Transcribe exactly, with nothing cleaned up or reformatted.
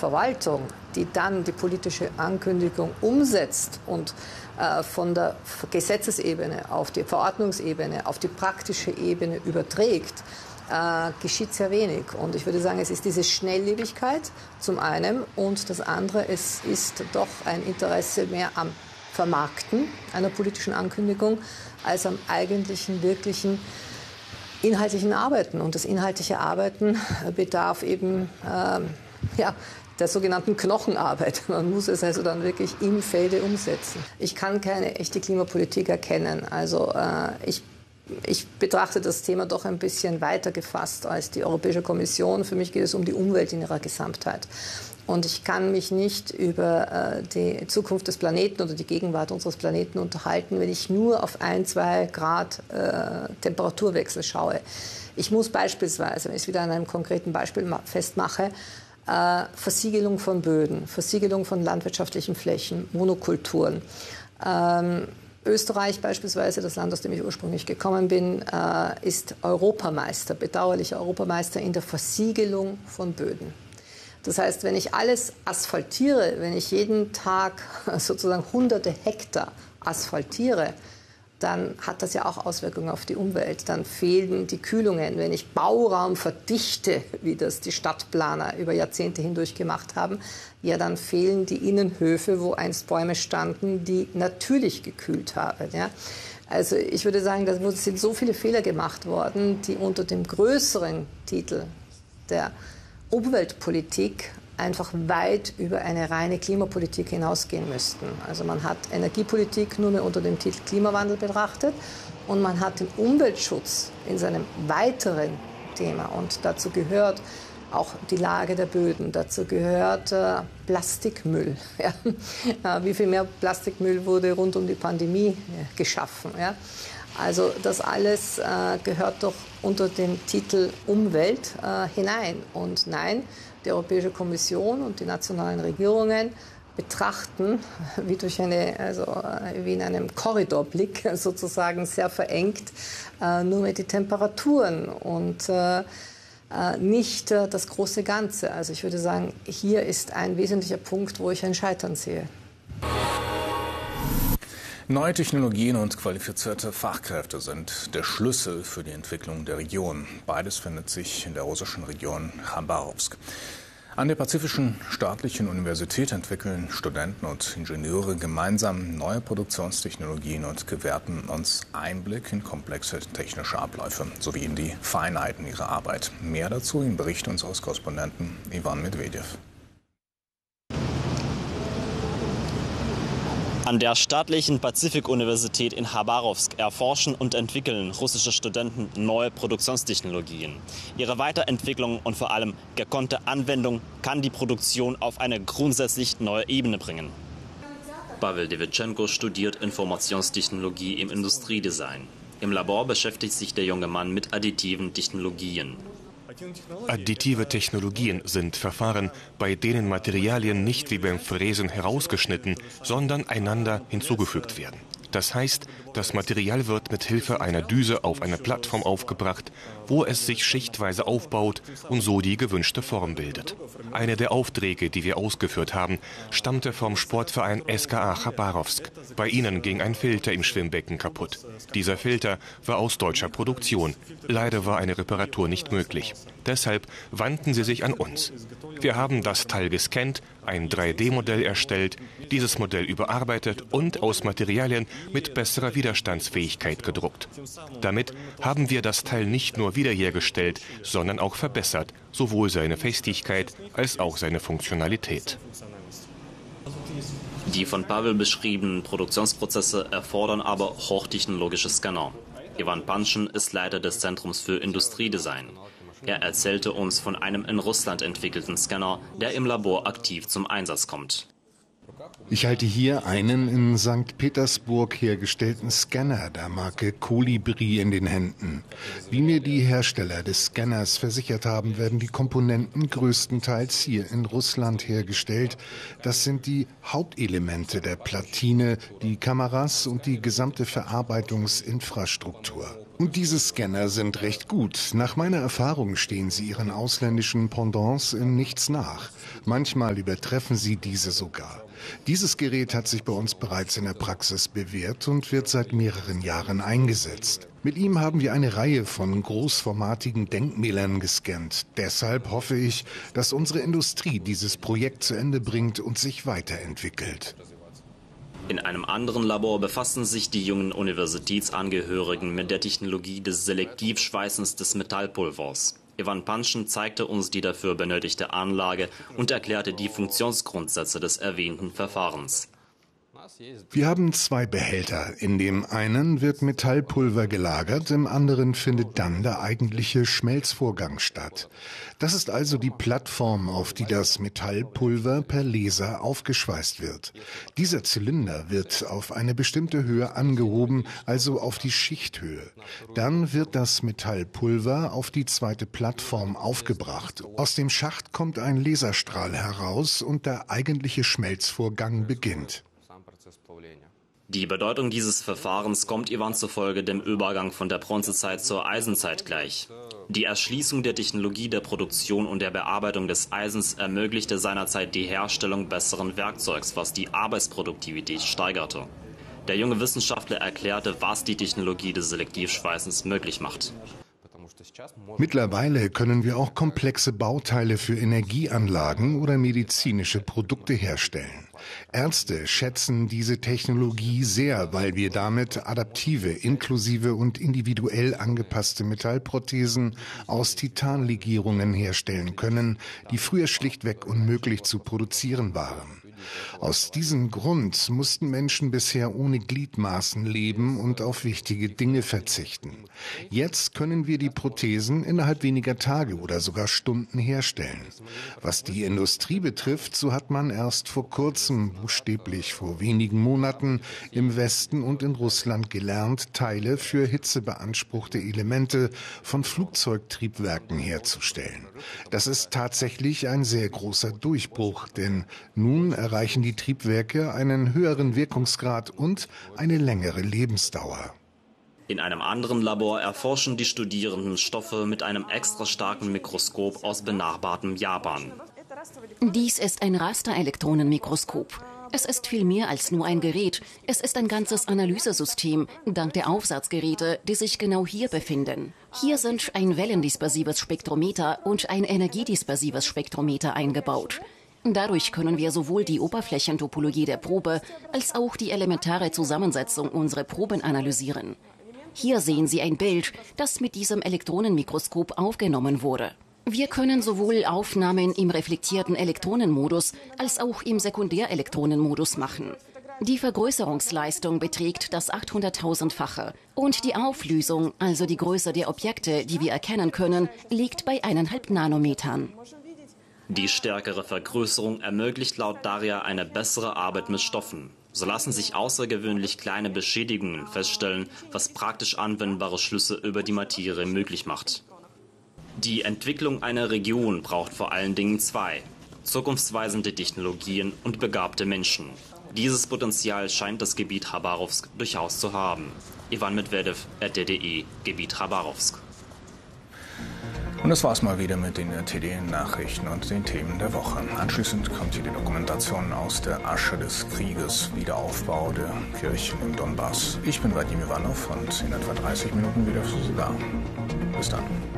Verwaltung, die dann die politische Ankündigung umsetzt und äh, von der Gesetzesebene auf die Verordnungsebene, auf die praktische Ebene überträgt, äh, geschieht sehr wenig. Und ich würde sagen, es ist diese Schnelllebigkeit zum einen und das andere, es ist doch ein Interesse mehr am Vermarkten einer politischen Ankündigung als am eigentlichen, wirklichen inhaltlichen Arbeiten. Und das inhaltliche Arbeiten bedarf eben ähm, ja, der sogenannten Knochenarbeit. Man muss es also dann wirklich im Felde umsetzen. Ich kann keine echte Klimapolitik erkennen. Also äh, ich Ich betrachte das Thema doch ein bisschen weiter gefasst als die Europäische Kommission. Für mich geht es um die Umwelt in ihrer Gesamtheit. Und ich kann mich nicht über äh, die Zukunft des Planeten oder die Gegenwart unseres Planeten unterhalten, wenn ich nur auf ein, zwei Grad äh, Temperaturwechsel schaue. Ich muss beispielsweise, wenn ich es wieder an einem konkreten Beispiel festmache, äh, Versiegelung von Böden, Versiegelung von landwirtschaftlichen Flächen, Monokulturen. Ähm, Österreich beispielsweise, das Land, aus dem ich ursprünglich gekommen bin, äh, ist Europameister, bedauerlicher Europameister in der Versiegelung von Böden. Das heißt, wenn ich alles asphaltiere, wenn ich jeden Tag sozusagen hunderte Hektar asphaltiere, dann hat das ja auch Auswirkungen auf die Umwelt. Dann fehlen die Kühlungen. Wenn ich Bauraum verdichte, wie das die Stadtplaner über Jahrzehnte hindurch gemacht haben, ja, dann fehlen die Innenhöfe, wo einst Bäume standen, die natürlich gekühlt haben. Ja. Also ich würde sagen, da sind so viele Fehler gemacht worden, die unter dem größeren Titel der Umweltpolitik einfach weit über eine reine Klimapolitik hinausgehen müssten. Also man hat Energiepolitik nur mehr unter dem Titel Klimawandel betrachtet und man hat den Umweltschutz in seinem weiteren Thema. Und dazu gehört auch die Lage der Böden, dazu gehört äh, Plastikmüll. Ja. Äh, wie viel mehr Plastikmüll wurde rund um die Pandemie äh, geschaffen? Ja. Also das alles äh, gehört doch unter den Titel Umwelt äh, hinein. Und nein, die Europäische Kommission und die nationalen Regierungen betrachten wie durch eine, also wie in einem Korridorblick sozusagen sehr verengt, äh, nur mehr die Temperaturen und äh, nicht äh, das große Ganze. Also ich würde sagen, hier ist ein wesentlicher Punkt, wo ich ein Scheitern sehe. Neue Technologien und qualifizierte Fachkräfte sind der Schlüssel für die Entwicklung der Region. Beides findet sich in der russischen Region Chabarowsk. An der Pazifischen Staatlichen Universität entwickeln Studenten und Ingenieure gemeinsam neue Produktionstechnologien und gewährten uns Einblick in komplexe technische Abläufe sowie in die Feinheiten ihrer Arbeit. Mehr dazu im Bericht unseres Korrespondenten Ivan Medvedev. An der Staatlichen Pazifik-Universität in Chabarowsk erforschen und entwickeln russische Studenten neue Produktionstechnologien. Ihre Weiterentwicklung und vor allem gekonnte Anwendung kann die Produktion auf eine grundsätzlich neue Ebene bringen. Pavel Devitschenko studiert Informationstechnologie im Industriedesign. Im Labor beschäftigt sich der junge Mann mit additiven Technologien. Additive Technologien sind Verfahren, bei denen Materialien nicht wie beim Fräsen herausgeschnitten, sondern einander hinzugefügt werden. Das heißt, das Material wird mit Hilfe einer Düse auf eine Plattform aufgebracht, wo es sich schichtweise aufbaut und so die gewünschte Form bildet. Einer der Aufträge, die wir ausgeführt haben, stammte vom Sportverein S K A Chabarowsk. Bei ihnen ging ein Filter im Schwimmbecken kaputt. Dieser Filter war aus deutscher Produktion. Leider war eine Reparatur nicht möglich. Deshalb wandten sie sich an uns. Wir haben das Teil gescannt, ein drei D Modell erstellt, dieses Modell überarbeitet und aus Materialien mit besserer Widerstandsfähigkeit gedruckt. Damit haben wir das Teil nicht nur wiederhergestellt, sondern auch verbessert, sowohl seine Festigkeit als auch seine Funktionalität. Die von Pavel beschriebenen Produktionsprozesse erfordern aber hochtechnologische Scanner. Ivan Panschen ist Leiter des Zentrums für Industriedesign. Er erzählte uns von einem in Russland entwickelten Scanner, der im Labor aktiv zum Einsatz kommt. Ich halte hier einen in Sankt Petersburg hergestellten Scanner der Marke Kolibri in den Händen. Wie mir die Hersteller des Scanners versichert haben, werden die Komponenten größtenteils hier in Russland hergestellt. Das sind die Hauptelemente der Platine, die Kameras und die gesamte Verarbeitungsinfrastruktur. Und diese Scanner sind recht gut. Nach meiner Erfahrung stehen sie ihren ausländischen Pendants in nichts nach. Manchmal übertreffen sie diese sogar. Dieses Gerät hat sich bei uns bereits in der Praxis bewährt und wird seit mehreren Jahren eingesetzt. Mit ihm haben wir eine Reihe von großformatigen Denkmälern gescannt. Deshalb hoffe ich, dass unsere Industrie dieses Projekt zu Ende bringt und sich weiterentwickelt. In einem anderen Labor befassen sich die jungen Universitätsangehörigen mit der Technologie des Selektivschweißens des Metallpulvers. Ivan Panschen zeigte uns die dafür benötigte Anlage und erklärte die Funktionsgrundsätze des erwähnten Verfahrens. Wir haben zwei Behälter. In dem einen wird Metallpulver gelagert, im anderen findet dann der eigentliche Schmelzvorgang statt. Das ist also die Plattform, auf die das Metallpulver per Laser aufgeschweißt wird. Dieser Zylinder wird auf eine bestimmte Höhe angehoben, also auf die Schichthöhe. Dann wird das Metallpulver auf die zweite Plattform aufgebracht. Aus dem Schacht kommt ein Laserstrahl heraus und der eigentliche Schmelzvorgang beginnt. Die Bedeutung dieses Verfahrens kommt Ivan zufolge dem Übergang von der Bronzezeit zur Eisenzeit gleich. Die Erschließung der Technologie der Produktion und der Bearbeitung des Eisens ermöglichte seinerzeit die Herstellung besseren Werkzeugs, was die Arbeitsproduktivität steigerte. Der junge Wissenschaftler erklärte, was die Technologie des Selektivschweißens möglich macht. Mittlerweile können wir auch komplexe Bauteile für Energieanlagen oder medizinische Produkte herstellen. Ärzte schätzen diese Technologie sehr, weil wir damit adaptive, inklusive und individuell angepasste Metallprothesen aus Titanlegierungen herstellen können, die früher schlichtweg unmöglich zu produzieren waren. Aus diesem Grund mussten Menschen bisher ohne Gliedmaßen leben und auf wichtige Dinge verzichten. Jetzt können wir die Prothesen innerhalb weniger Tage oder sogar Stunden herstellen. Was die Industrie betrifft, so hat man erst vor kurzem, buchstäblich vor wenigen Monaten, im Westen und in Russland gelernt, Teile für hitzebeanspruchte Elemente von Flugzeugtriebwerken herzustellen. Das ist tatsächlich ein sehr großer Durchbruch, denn nun erreichen die Triebwerke einen höheren Wirkungsgrad und eine längere Lebensdauer. In einem anderen Labor erforschen die Studierenden Stoffe mit einem extra starken Mikroskop aus benachbartem Japan. Dies ist ein Rasterelektronenmikroskop. Es ist viel mehr als nur ein Gerät. Es ist ein ganzes Analysesystem, dank der Aufsatzgeräte, die sich genau hier befinden. Hier sind ein wellendispersives Spektrometer und ein energiedispersives Spektrometer eingebaut. Dadurch können wir sowohl die Oberflächentopologie der Probe als auch die elementare Zusammensetzung unserer Proben analysieren. Hier sehen Sie ein Bild, das mit diesem Elektronenmikroskop aufgenommen wurde. Wir können sowohl Aufnahmen im reflektierten Elektronenmodus als auch im Sekundärelektronenmodus machen. Die Vergrößerungsleistung beträgt das achthunderttausendfache und die Auflösung, also die Größe der Objekte, die wir erkennen können, liegt bei eineinhalb Nanometern. Die stärkere Vergrößerung ermöglicht laut Daria eine bessere Arbeit mit Stoffen. So lassen sich außergewöhnlich kleine Beschädigungen feststellen, was praktisch anwendbare Schlüsse über die Materie möglich macht. Die Entwicklung einer Region braucht vor allen Dingen zwei: zukunftsweisende Technologien und begabte Menschen. Dieses Potenzial scheint das Gebiet Chabarowsk durchaus zu haben. Ivan Medvedev, R T D E, Gebiet Chabarowsk. Und das war's mal wieder mit den R T D Nachrichten und den Themen der Woche. Anschließend kommt hier die Dokumentation aus der Asche des Krieges, Wiederaufbau der Kirchen im Donbass. Ich bin Vadim Ivanov und in etwa dreißig Minuten wieder für Sie da. Bis dann.